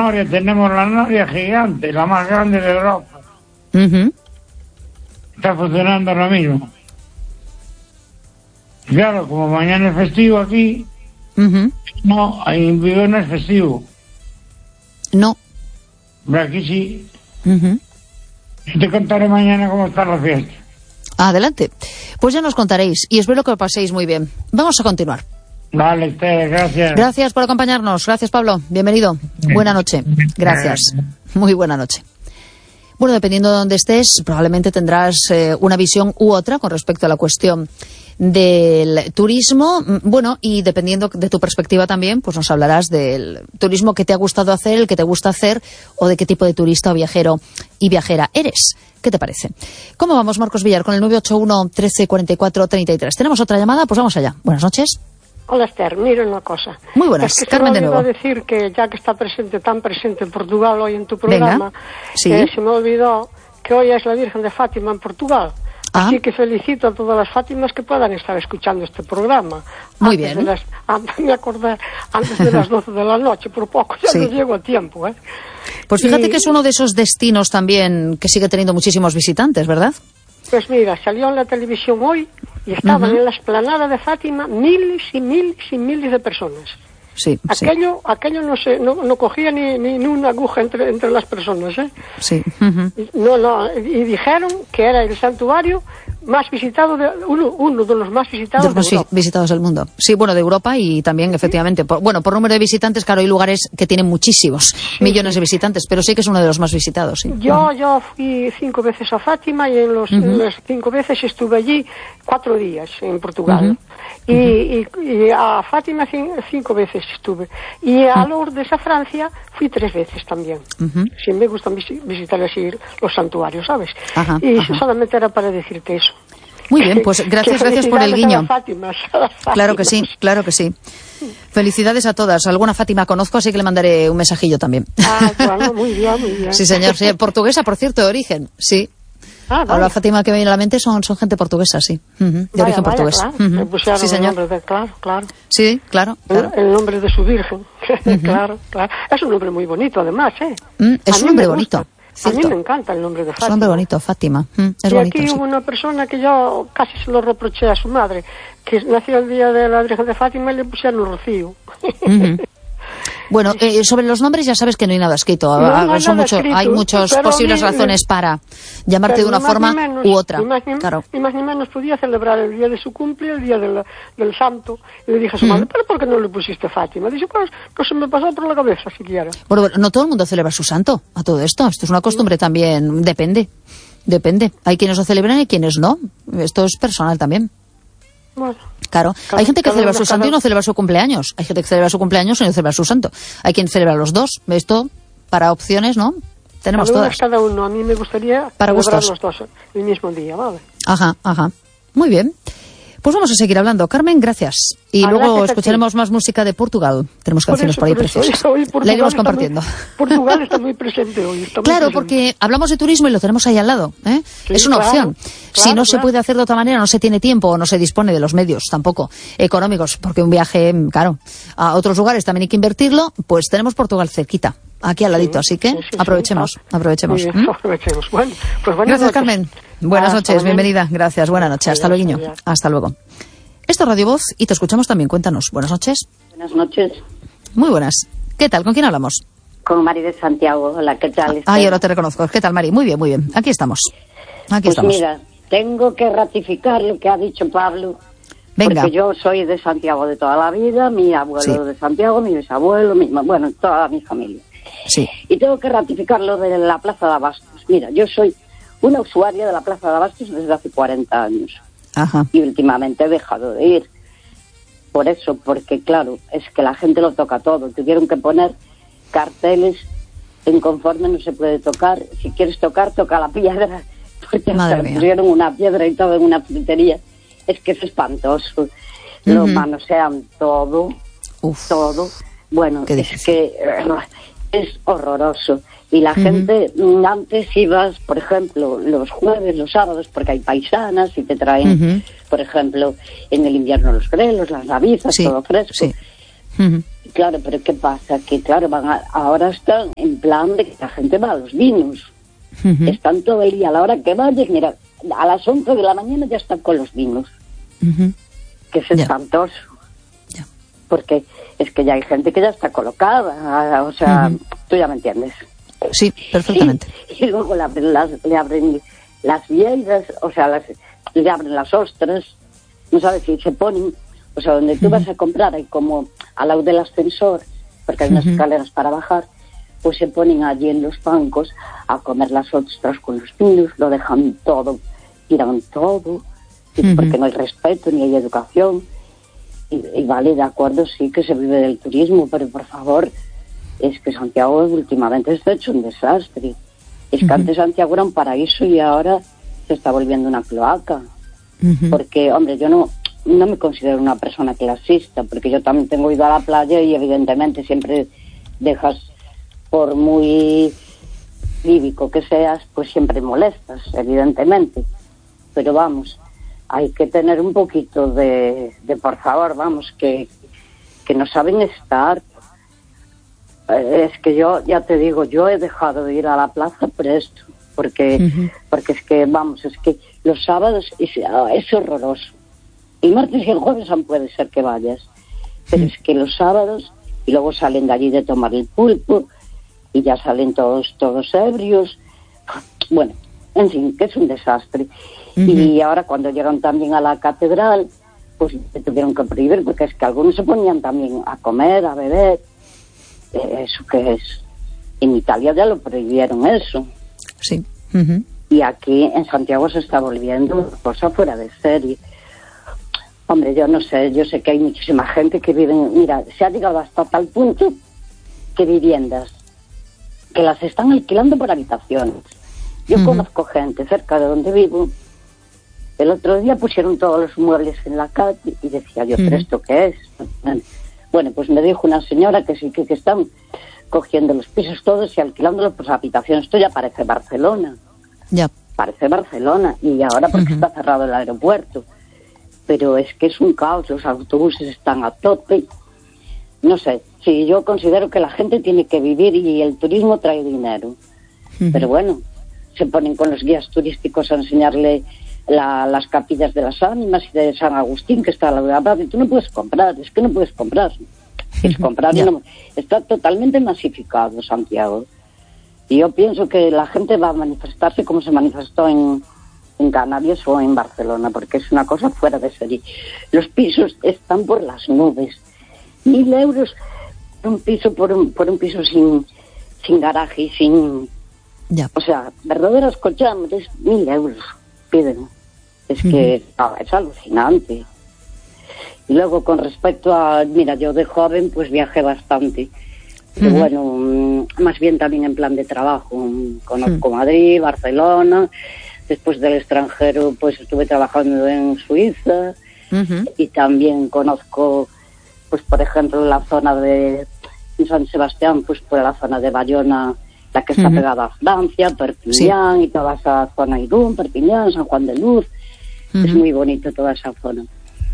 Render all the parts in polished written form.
noria, tenemos la noria gigante, la más grande de Europa. Está funcionando lo mismo. Claro, como mañana es festivo aquí, no, en Vigo no es festivo. No. Pero aquí sí. Te contaré mañana cómo está la fiesta. Adelante. Pues ya nos contaréis y espero que lo paséis muy bien. Vamos a continuar. Vale, Esther, gracias. Gracias por acompañarnos. Gracias, Pablo. Bienvenido. Buena noche. Gracias. Muy buena noche. Bueno, dependiendo de dónde estés, probablemente tendrás una visión u otra con respecto a la cuestión del turismo. Bueno, y dependiendo de tu perspectiva también, pues nos hablarás del turismo que te ha gustado hacer, el que te gusta hacer, o de qué tipo de turista o viajero y viajera eres. ¿Qué te parece? ¿Cómo vamos, Marcos Villar, con el 981 13 44 33? ¿Tenemos otra llamada? Pues vamos allá. Buenas noches. Hola, Esther, mira una cosa. Muy buenas, es que Carmen de nuevo. Se me olvidó decir que ya que está tan presente en Portugal hoy en tu programa, sí. Se me olvidó que hoy es la Virgen de Fátima en Portugal. Así que felicito a todas las Fátimas que puedan estar escuchando este programa. Muy bien. Me acordé antes de las 12 de la noche, por poco ya no llego a tiempo. Pues fíjate que es uno de esos destinos también que sigue teniendo muchísimos visitantes, ¿verdad? Pues mira, salió en la televisión hoy y estaban en la explanada de Fátima miles y miles y miles de personas. Sí, aquello no cogía ni una aguja entre las personas, ¿eh? Sí. Y dijeron que era el santuario más visitado, uno de los más visitados de Europa. Visitados del mundo. Sí, bueno, de Europa y también, efectivamente, por número de visitantes, claro, hay lugares que tienen muchísimos millones de visitantes, pero sí que es uno de los más visitados, sí. Yo fui 5 veces a Fátima y en las 5 veces estuve allí 4 días en Portugal. Y a Fátima 5 veces estuve. Y a Lourdes, a Francia, fui 3 veces también. Sí, me gustan visitar así los santuarios, ¿sabes? Solamente era para decirte eso. Muy bien, pues gracias por el guiño. A las Fátimas. Claro que sí. Felicidades a todas. Alguna Fátima conozco, así que le mandaré un mensajillo también. Bueno, muy bien. Sí, señor. Sí, portuguesa, por cierto, de origen. Sí. Ahora Fátima que me viene a la mente son gente portuguesa, sí. De origen portugués. Claro. Sí, señor. Claro. Sí, claro. El nombre de su virgen. Claro. Es un nombre muy bonito, además, ¿eh? Es un nombre bonito. Cierto. A mí me encanta el nombre de Fátima. Es un nombre bonito, Fátima. Es y bonito, aquí hubo una persona que yo casi se lo reproché a su madre, que nació el día de la Virgen de Fátima y le pusieron Rocío. Bueno, sobre los nombres ya sabes que no hay nada escrito. Hay muchas posibles razones para llamarte de una forma u otra. Ni más ni menos podía celebrar el día de su cumple, el día del santo. Y le dije a su madre, ¿pero por qué no le pusiste Fátima? Dice, pues no se me pasó por la cabeza siquiera. Bueno, no todo el mundo celebra su santo a todo esto. Esto es una costumbre también. Depende. Hay quienes lo celebran y quienes no. Esto es personal también. Bueno, claro, hay gente que celebra su santo y no celebra su cumpleaños. Hay gente que celebra su cumpleaños y no celebra su santo. Hay quien celebra los dos. Esto, para opciones, ¿no? Tenemos todas. Cada uno. A mí me gustaría para celebrar gustos. Los dos el mismo día, ¿vale? Ajá. Muy bien. Pues vamos a seguir hablando. Carmen, gracias. Y luego escucharemos más música de Portugal. Tenemos canciones por ahí preciosas. La iremos compartiendo. Portugal está muy presente hoy. Claro, porque hablamos de turismo y lo tenemos ahí al lado. Sí, es una opción. Si no se puede hacer de otra manera, no se tiene tiempo o no se dispone de los medios tampoco económicos, porque un viaje, claro, a otros lugares también hay que invertirlo, pues tenemos Portugal cerquita, aquí al ladito. Así que aprovechemos. Aprovechemos. Bueno, pues buenas Gracias, noches. Carmen. Buenas noches, bienvenida. Gracias, buenas noches. Hasta luego. Hasta luego. Esto es Radio Voz y te escuchamos también. Cuéntanos. Buenas noches. Buenas noches. Muy buenas. ¿Qué tal? ¿Con quién hablamos? Con Mari de Santiago. Hola, ¿qué tal? Ahora te reconozco. ¿Qué tal, Mari? Muy bien. Aquí estamos. Mira, tengo que ratificar lo que ha dicho Pablo. Venga. Porque yo soy de Santiago de toda la vida, mi abuelo de Santiago, mi bisabuelo, toda mi familia. Sí. Y tengo que ratificar lo de la Plaza de Abastos. Mira, yo soy una usuaria de la Plaza de Abastos desde hace 40 años. Ajá. Y últimamente he dejado de ir. Por eso, porque claro, es que la gente lo toca todo. Tuvieron que poner carteles en conforme no se puede tocar. Si quieres tocar, toca la piedra. Porque pusieron una piedra y todo en una frutería. Es que es espantoso. Lo manosean todo. Todo. Bueno, es que es horroroso. Y la gente, antes ibas, por ejemplo, los jueves, los sábados, porque hay paisanas y te traen, por ejemplo, en el invierno los grelos, las navizas, todo fresco. Sí. Claro, pero ¿qué pasa? Que claro, ahora están en plan de que la gente va a los vinos. Están todo el día, a la hora que vayas, mira, a las 11 de la mañana ya están con los vinos. Que es espantoso. Porque es que ya hay gente que ya está colocada, o sea, tú ya me entiendes. Sí, perfectamente. Y luego le abren las vieiras, o sea, le abren las ostras, no sabes si se ponen, o sea, donde tú vas a comprar, hay como al lado del ascensor, porque hay unas escaleras para bajar, pues se ponen allí en los bancos a comer las ostras con los niños, lo dejan todo, tiran todo, porque no hay respeto ni hay educación. Y vale, de acuerdo, sí que se vive del turismo, pero por favor, es que Santiago últimamente está hecho un desastre. Es que antes Santiago era un paraíso y ahora se está volviendo una cloaca. Porque, hombre, yo no me considero una persona clasista, porque yo también tengo ido a la playa y evidentemente siempre dejas, por muy lírico que seas, pues siempre molestas, evidentemente. Pero vamos, hay que tener un poquito de por favor, vamos, que no saben estar. Es que yo, ya te digo, yo he dejado de ir a la plaza por esto, porque es que, vamos, es que los sábados es horroroso. El martes y el jueves aún puede ser que vayas, pero es que los sábados, y luego salen de allí de tomar el pulpo, y ya salen todos ebrios. Bueno, en fin, que es un desastre. Y ahora cuando llegan también a la catedral, pues se tuvieron que prohibir, porque es que algunos se ponían también a comer, a beber. ¿Eso qué es? En Italia ya lo prohibieron eso. Sí. Y aquí en Santiago se está volviendo una cosa fuera de serie. Hombre, yo no sé, yo sé que hay muchísima gente que vive... Mira, se ha llegado hasta tal punto que viviendas que las están alquilando por habitaciones. Yo conozco gente cerca de donde vivo. El otro día pusieron todos los muebles en la calle y decía yo, ¿pero esto qué es? Bueno, pues me dijo una señora que sí, que están cogiendo los pisos todos y alquilándolos por habitaciones. Esto ya parece Barcelona. Ya. Parece Barcelona. Y ahora porque está cerrado el aeropuerto. Pero es que es un caos, los autobuses están a tope. No sé, sí, yo considero que la gente tiene que vivir y el turismo trae dinero. Pero bueno, se ponen con los guías turísticos a enseñarle las capillas de las ánimas y de San Agustín, que está a la de Abad, y tú no puedes comprar, es que no puedes comprar. Es comprar y no, está totalmente masificado Santiago. Y yo pienso que la gente va a manifestarse como se manifestó en Canarias o en Barcelona, porque es una cosa fuera de serie. Los pisos están por las nubes. 1.000 euros un piso por un piso sin garaje y sin... Ya. O sea, verdaderos cochambres, 1.000 euros piden. Es que es alucinante. Y luego con respecto a... Mira, yo de joven pues viajé bastante. Pero bueno, más bien también en plan de trabajo. Conozco Madrid, Barcelona. Después del extranjero pues estuve trabajando en Suiza. Y también conozco, pues por ejemplo, la zona de San Sebastián, pues por la zona de Bayona, la que está pegada a Francia, Perpiñán, y toda esa zona, Irún, Perpiñán, San Juan de Luz. Es muy bonito toda esa zona.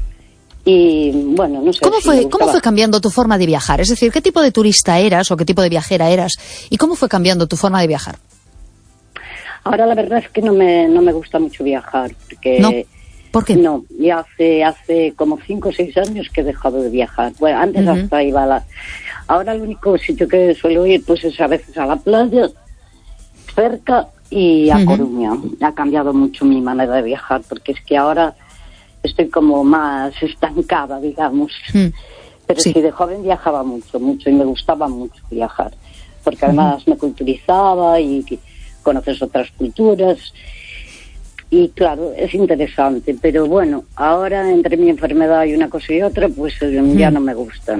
Y bueno, no sé. ¿Cómo fue cambiando tu forma de viajar? Es decir, ¿qué tipo de turista eras o qué tipo de viajera eras? ¿Y cómo fue cambiando tu forma de viajar? Ahora la verdad es que no me gusta mucho viajar, porque... ¿No? ¿Por qué? No, ya hace como 5 o 6 años que he dejado de viajar. Bueno, antes hasta iba Ahora el único sitio que suelo ir pues es a veces a la playa, cerca, y a Coruña. Ha cambiado mucho mi manera de viajar, porque es que ahora estoy como más estancada, digamos. Pero sí, de joven viajaba mucho, y me gustaba mucho viajar, porque además me culturizaba y conoces otras culturas. Y claro, es interesante, pero bueno, ahora entre mi enfermedad y una cosa y otra, pues ya no me gusta.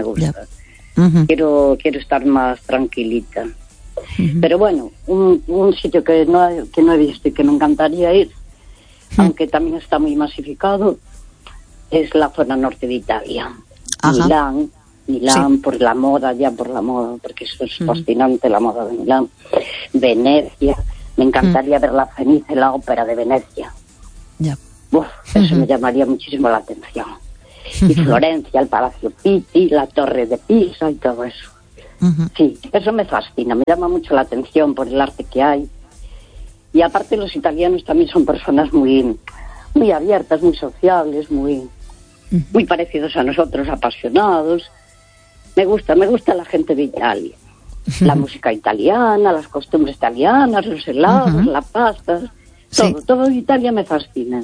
Quiero estar más tranquilita. Pero bueno, un sitio que no he visto y que me encantaría ir, aunque también está muy masificado, es la zona norte de Italia. Milán, por la moda, porque eso es fascinante, la moda de Milán. Venecia, me encantaría ver la Fenice, la ópera de Venecia. Eso me llamaría muchísimo la atención. y Florencia, el Palacio Pitti, la Torre de Pisa y todo eso. Sí, eso me fascina, me llama mucho la atención por el arte que hay. Y aparte los italianos también son personas muy abiertas, muy sociables, muy parecidos a nosotros, apasionados. Me gusta la gente de Italia. La música italiana, las costumbres italianas, los helados, la pasta, todo Italia me fascina.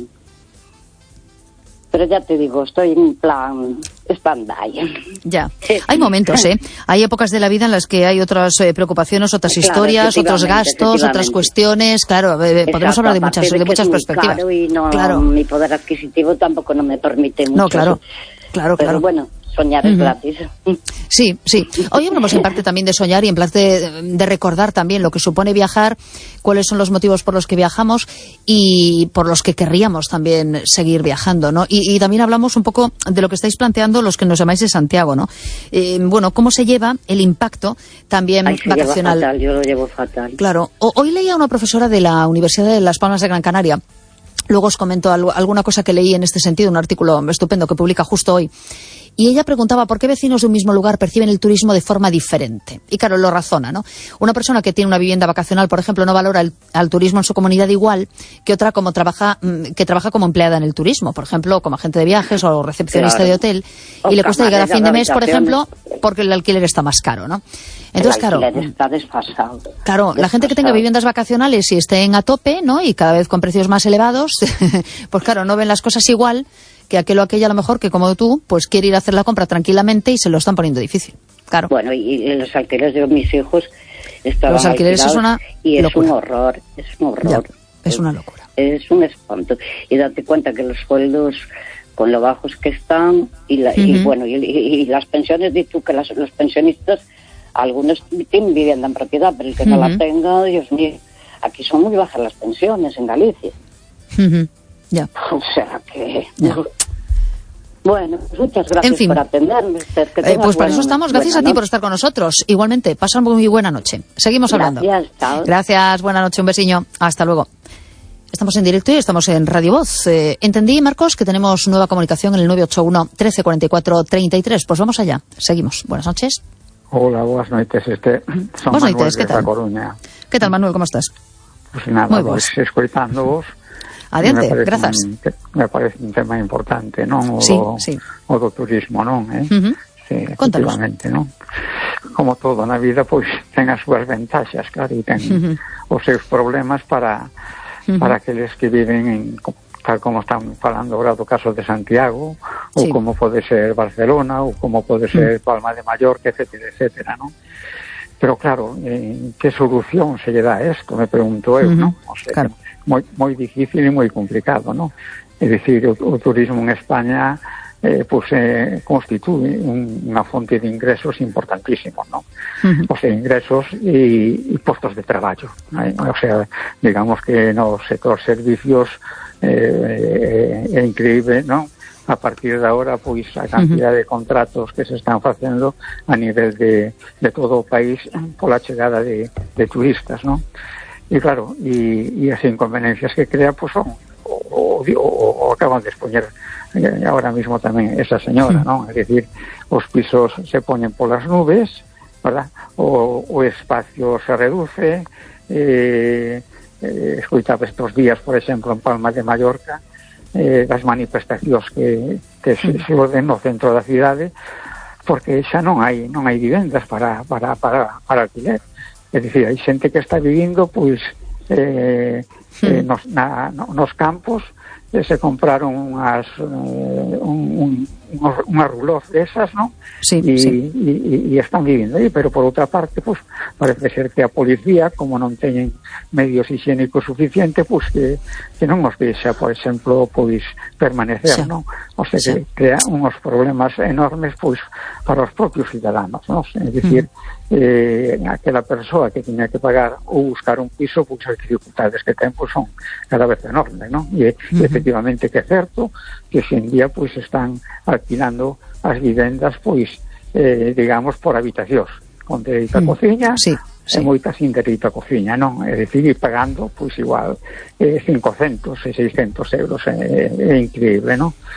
Pero ya te digo, estoy en plan stand-by. Ya, hay momentos, hay épocas de la vida en las que hay otras preocupaciones, otras historias, otros gastos, otras cuestiones. Claro, podemos hablar de muchas perspectivas. Claro, y mi poder adquisitivo tampoco no me permite mucho. No, claro. Pero bueno, soñar es gratis. Sí. Hoy hablamos en parte también de soñar y en parte de recordar también lo que supone viajar, cuáles son los motivos por los que viajamos y por los que querríamos también seguir viajando, ¿no? Y también hablamos un poco de lo que estáis planteando los que nos llamáis de Santiago, ¿no? Bueno, cómo se lleva el impacto también vacacional. Lleva fatal, yo lo llevo fatal. Claro. Hoy leía a una profesora de la Universidad de Las Palmas de Gran Canaria. Luego os comento alguna cosa que leí en este sentido, un artículo estupendo que publica justo hoy. Y ella preguntaba por qué vecinos de un mismo lugar perciben el turismo de forma diferente. Y claro, lo razona, ¿no? Una persona que tiene una vivienda vacacional, por ejemplo, no valora al turismo en su comunidad igual que otra que trabaja como empleada en el turismo, por ejemplo, como agente de viajes o recepcionista de hotel, y le cuesta llegar a fin de mes, por ejemplo, porque el alquiler está más caro, ¿no? Entonces, el alquiler está desfasado. Claro, la gente que tenga viviendas vacacionales y estén a tope, ¿no? Y cada vez con precios más elevados, pues claro, no ven las cosas igual que aquel o aquella, a lo mejor, que como tú, pues quiere ir a hacer la compra tranquilamente y se lo están poniendo difícil. Claro. Bueno, y los alquileres de mis hijos estaban los alquileres es una y es locura. un horror. Ya, es una locura. Es un espanto. Y date cuenta que los sueldos, con lo bajos que están, y las pensiones, di tú que los pensionistas, algunos tienen vivienda en propiedad, pero el que no la tenga, Dios mío, aquí son muy bajas las pensiones en Galicia. Ya. O sea que... Ya. Bueno, muchas gracias por atenderme. Pues para eso estamos. Gracias a ti por estar con nosotros. Igualmente, pasa muy buena noche. Seguimos hablando. Gracias, Gracias, buena noche, un besiño. Hasta luego. Estamos en directo y estamos en Radio Voz. Entendí, Marcos, que tenemos nueva comunicación en el 981 1344 33. Pues vamos allá. Seguimos. Buenas noches. Hola, buenas noches. Son buenas noches, ¿qué tal? tal? Coruña. ¿Qué tal, Manuel? ¿Cómo estás? Pues nada, pues escuchándoos. Adiante, gracias. Me parece un tema importante, ¿no? Sí. O do turismo, ¿no? Sí, efectivamente, ¿no? Como todo na vida, pois ten as súas ventaxas, claro, e ten os seus problemas para aqueles que viven tal como están falando agora do caso de Santiago, ou como pode ser Barcelona, ou como pode ser Palma de Mallorca, etcétera, ¿no? Pero claro, que solución se lle dá a esto, me pregunto eu, ¿no? O sea, claro. Moi difícil e moi complicado, ¿no? É dicir, o turismo en España constitúe unha fonte de ingresos importantísimos, ¿no? O sea, ingresos e postos de traballo, ¿no? O sea, digamos que no sector servicios é increíble, ¿no? A partir de ahora, pois, a cantidad de contratos que se están facendo a nivel de todo o país pola chegada de turistas, ¿no? E claro, e as inconveniencias que crea, pues son o acaban de expoñer ahora mismo tamén esa señora, ¿no? É dicir, os pisos se poñen polas nubes, ¿verdad? O espacio se reduce, escoitaba estos días, por exemplo, en Palma de Mallorca, das manifestacións que se orden no centro da cidade, porque xa non hai vivendas para alquiler. É dicir, hai xente que está vivindo pois nos campos, se compraron unhas roulots desas, non? E están vivindo aí, pero por outra parte, pois, parece ser que a policía, como non teñen medios higiénicos suficientes, pois que non nos deixa, por exemplo, pois permanecer, non? O sea, que crea uns problemas enormes, pois, para os propios ciudadanos, non? É dicir, aquela persoa que tiña que pagar ou buscar un piso, pois as dificultades que ten pois son cada vez enormes, non? E efectivamente que é certo que hoxe en día pois están alquilando as vivendas pois digamos por habitacións con dereito a cociña e moitas sin dereito a cociña, non? É dicir, ir pagando pois igual 500 e 600 euros, é increíble, non?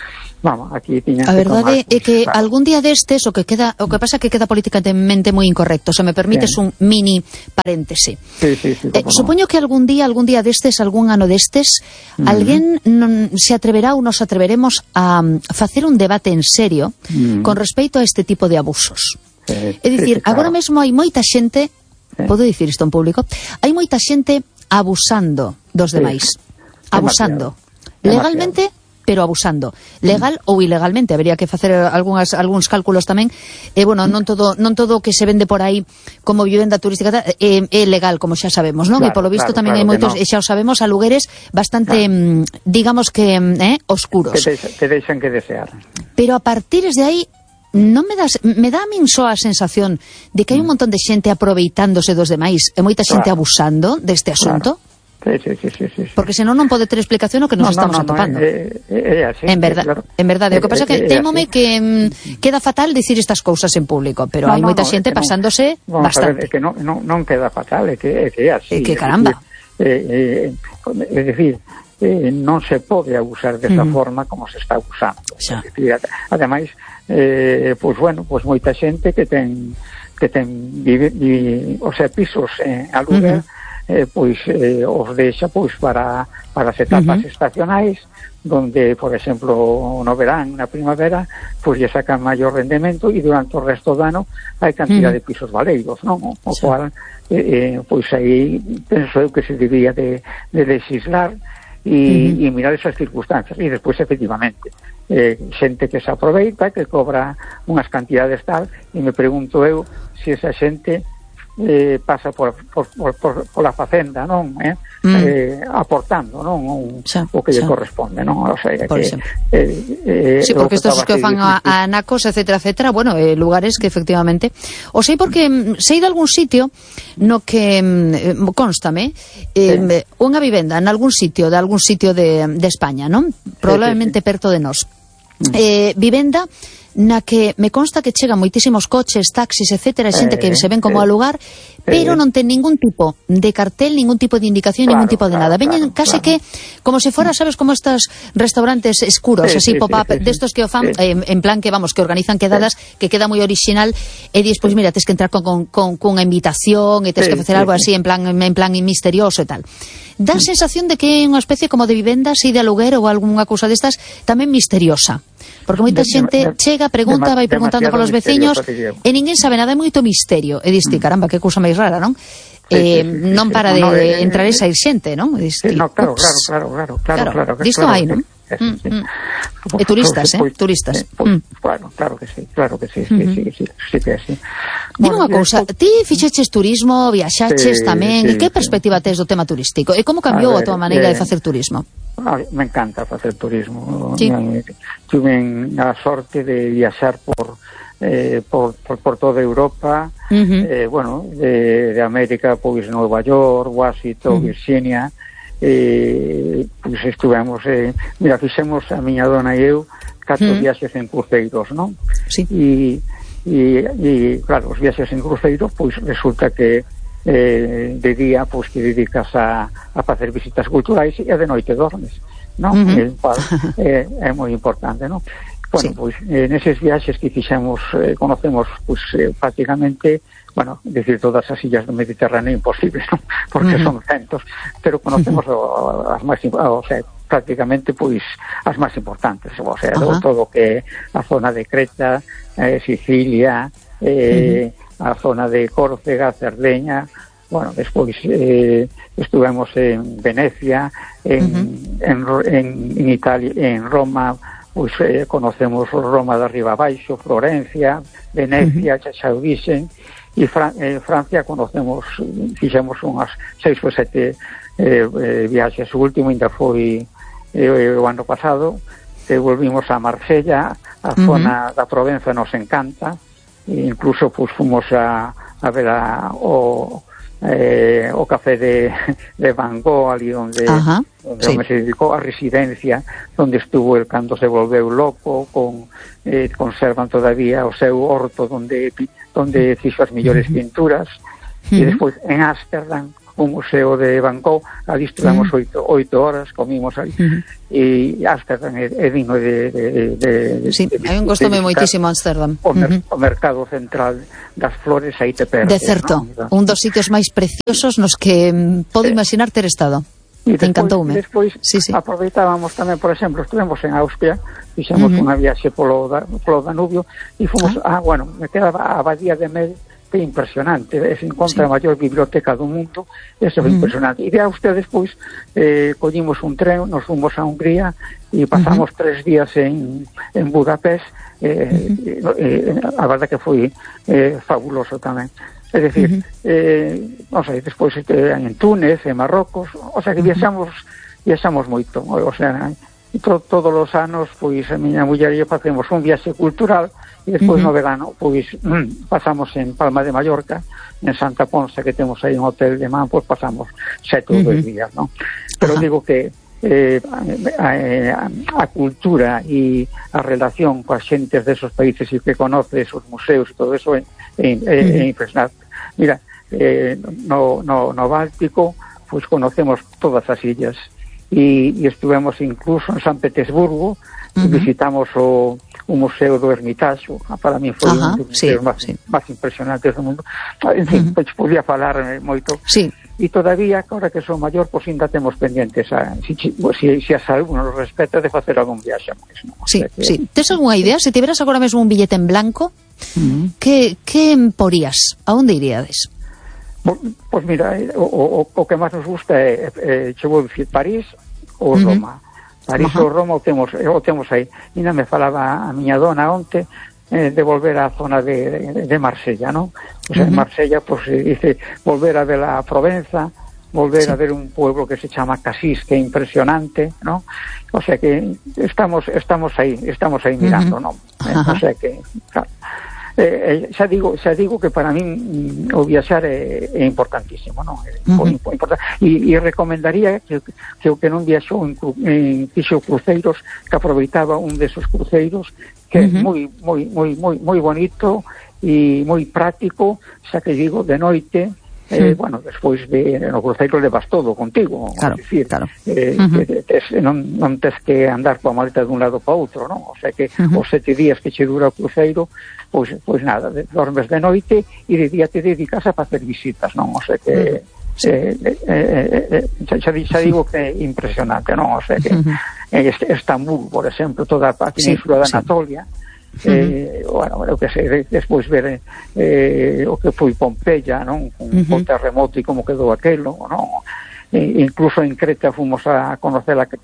vamos, aquí tiñan a verdade é que claro. Algún día destes o que pasa é que queda políticamente moi incorrecto, se me permites un mini paréntese. Sí, supoño que algún día destes, algún ano destes, alguén se atreverá ou nos atreveremos a facer un debate en serio con respecto a este tipo de abusos. É dicir, agora mesmo hai moita xente, podo dicir isto en público, hai moita xente abusando dos demais. Abusando. Legalmente, pero abusando. Legal ou ilegalmente, habería que facer algúns cálculos tamén. Bueno, non todo o que se vende por aí como vivenda turística é legal, como xa sabemos, non? E polo visto tamén hai moitos, xa o sabemos, a lugares bastante, digamos que, oscuros. Que deixan que desear. Pero a partir de aí, me dá a min só a sensación de que hai un montón de xente aproveitándose dos demais e moita xente abusando deste asunto. Sí. Porque senón non pode ter explicación o que nos estamos atopando. Así, en verdade. O que pasa é que témome que queda fatal dicir estas cousas en público, pero hai moita xente pasándose bastante. É que non queda fatal, é que é así. É que caramba. É dicir, non se pode abusar desta forma como se está abusando. Ademais, pois moita xente que ten pisos a lugar, pois os deixa pois para as etapas estacionais, donde, por exemplo, no verán, na primavera, pois lle sacan maior rendemento e durante o resto do ano hai cantidad de pisos baleiros, non? O cual, pois aí penso eu que se debía de legislar e mirar esas circunstancias. E despois, efectivamente, xente que se aproveita, que cobra unhas cantidades tal, e me pregunto eu se esa xente pasa por la facenda, non? Aportando, non? O que lle corresponde, non? O sea, sí, porque estos que fan a anacos, etcétera, bueno, lugares que efectivamente o sei porque sei de algún sitio no que constame unha vivenda en algún sitio de España, non? Probablemente perto de nós. Vivenda na que me consta que chegan moitísimos coches, taxis, etcétera, xente que se ven como a lugar, pero non ten ningún tipo de cartel, ningún tipo de indicación, ningún tipo de nada. Veñen case que como se fora, sabes, como estos restaurantes escuros, así pop-up, destos que o fan en plan que, vamos, que organizan quedadas, que queda moi original, e dis, pois mira, tes que entrar cunha invitación, e tes que facer algo así en plan misterioso e tal. Dá a sensación de que é unha especie como de vivenda así de aluguer ou algunha cousa destas tamén misteriosa. Porque moita xente chega, pregunta, vai preguntando polos veciños e ninguén sabe nada, é moito misterio. E diste, caramba, que cousa máis rara, non? Non para de entrar e sair xente, non? Claro. Disto hai, non? E turistas, turistas. Claro que sí, sí que é así. Dime unha cousa, ti fixeches turismo, viaxaches tamén, e que perspectiva tes do tema turístico? E como cambiou a tua maneira de facer turismo? Me encanta facer turismo. Sí. Tuve a sorte de viaxar por toda Europa, de América, pois Nova York, Washington, Virginia, pois estivemos, fixemos a miña dona e eu 4 viaxes en cruceiros, non? Sí. E claro, os viaxes en cruceiros, pois resulta que de día, pois que dedicas a facer visitas culturais e de noite dormes, non? É moi importante, non? Bueno, pois neses viaxes que fixemos, conocemos pois prácticamente, decir todas as illas do Mediterráneo imposible, non? Porque son centos, pero conocemos as máis, prácticamente pois as máis importantes, todo que a zona de Creta, Sicilia, a zona de Córcega, Cerdeña, despois estuvemos en Venecia, en Italia, en Roma, pois conocemos Roma de arriba abaixo, Florencia, Venecia, xa o dixen, e Francia conocemos, fixemos unhas 6 ou 7 viaxes. O último ainda foi o ano pasado, que volvimos a Marsella, a zona da Provenza nos encanta, e incluso pues fomos a ver o café de Van Gogh, ali onde se dedicou a residencia onde estuvo el cando se volveu loco, conservan todavía o seu horto onde fixo as mellores pinturas, e despois en Ámsterdam museo de Van Gogh, ali estuvemos 8 horas, comimos ali, e Ámsterdam é digno de sí, hai un gostome moitísimo Ámsterdam. O mercado central das flores, aí te perdes. De certo, ¿no? Un dos sitios máis preciosos nos que podo imaginar ter estado. E encantoume. Despois aproveitábamos tamén, por exemplo, estuvemos en Austria, fixemos unha viaxe polo Danubio e fomos me quedaba a Abadía de Mel, que é impresionante, se encontra a maior biblioteca do mundo, eso é impresionante. E de Austria despois collimos un tren, nos fomos a Hungría e pasamos 3 días en Budapest, a verdade que foi fabuloso tamén. É dicir, despois en Túnez, en Marrocos, o sea que viaxamos moito, o sea, todos os anos, pois a miña muller e eu facemos un viaxe cultural e despois no verano, pois pasamos en Palma de Mallorca, en Santa Ponsa, que temos aí un hotel de man, pois pasamos 7 ou 2 días, non? Pero digo que a cultura e a relación coas xentes desos países e que conoces os museos e todo eso é impresionante. Mira, no Báltico pois conocemos todas as illas e estuvemos incluso en San Petersburgo, visitamos o Museo do Hermitage, para mí foi un dos museos máis impresionantes do mundo. En fin, pois podía falar moito. E todavía, agora que son maior, pois ainda temos pendientes se a salud nos respeta de facer algún viaxe máis. Tes algunha idea? Se tiveras agora mesmo un billete en blanco, que porías? A onde iríades? Pois mira, o que máis nos gusta é che vou dicir, París ou Roma. París ou Roma o temos aí. Ainda me falaba a miña dona onte de volver á zona de Marsella, non? O sea, en Marsella, pois dice, volver a ver a Provenza, volver a ver un pueblo que se chama Casís, que é impresionante, non? O sea que estamos aí mirando, non? O sea que, claro, xa digo que para min o viaxar é importantísimo, non? E recomendaría que o que non viaxou fixo cruceiros, que aproveitaba un desos cruceiros que é moi bonito e moi práctico, xa que digo, de noite, despois no cruceiro levas todo contigo, dicir, non tes que andar coa maleta dun lado para outro, non? O sea que os 7 días que che dura o cruceiro, pois nada, dormes de noite e de día te dedicas a facer visitas, non? O sea que xa digo que é impresionante, non? O sea que Estambul, por exemplo, toda a península da Anatolia, o que sei, despois ver o que foi Pompeia, non? O terremoto e como quedou aquelo, non? Incluso en Creta fomos a coñecer a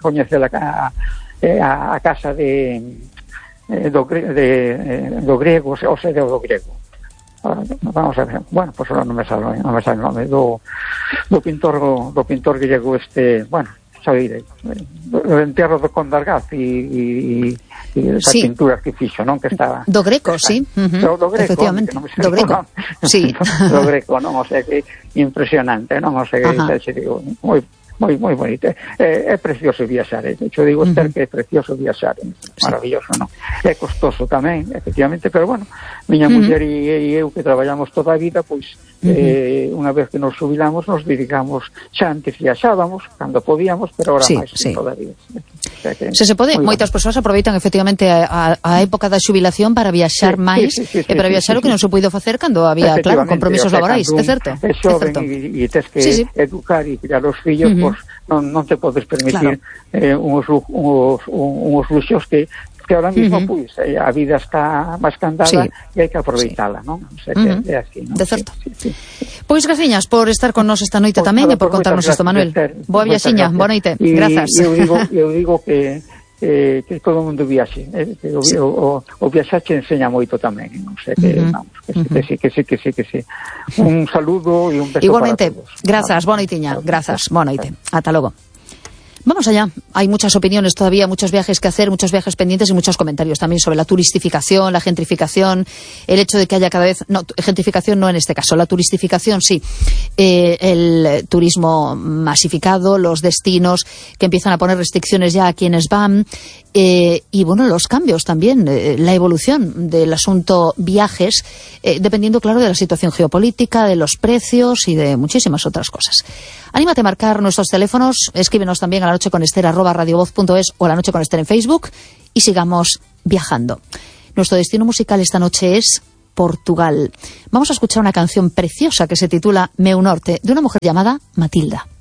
casa do grego, o sea, do grego. Vamos a ver, bueno, pues non me sale o nome do pintor griego sabe, o enterro do Condargaz e esa pintura que fixo, non? Que estaba do Greco, sí. Do Greco, efectivamente, do Greco, sí. Do Greco, non? O sea, que impresionante, non? O sea, que digo, moi bonito. É precioso viaxar, hecho digo, que é precioso viaxar, maravilloso, non? É costoso tamén, efectivamente, pero bueno, miña muller e eu que traballamos toda a vida, pois unha vez que nos jubilamos nos dedicamos, xa antes viaxábamos cando podíamos, pero ahora máis todavía. Se pode, moitas persoas aproveitan efectivamente a época da xubilación para viaxar máis e para viaxar o que non se puido facer cando había, claro, compromisos laborais, é certo? É xoven e tes que educar e criar os fillos, non te podes permitir uns luxos que ahora mismo pois a vida está máis candada e hai que aproveitala, non? O sea, que é así, non? De certo. Pois graciñas por estar con nós esta noite tamén e por contarnos isto, Manuel. Boa viaxiña, boa noite. Grazas. Eu digo que todo o mundo viaxe, o viaxar che enseña moito tamén, non sei, que sí. Un saludo e un beso igualmente, para todos. Grazas, boa noitiña, grazas, boa noite, ata logo. Vamos allá, hay muchas opiniones todavía, muchos viajes que hacer, muchos viajes pendientes y muchos comentarios también sobre la turistificación, la gentrificación, el hecho de que haya cada vez, no, gentrificación no en este caso, la turistificación sí, el turismo masificado, los destinos que empiezan a poner restricciones ya a quienes van y bueno, los cambios también, la evolución del asunto viajes, dependiendo, claro, de la situación geopolítica, de los precios y de muchísimas otras cosas. Anímate a marcar nuestros teléfonos, escríbenos también a lanocheconester@radiovoz.es o a La Noche con Ester en Facebook y sigamos viajando. Nuestro destino musical esta noche es Portugal. Vamos a escuchar una canción preciosa que se titula Meu Norte, de una mujer llamada Matilda.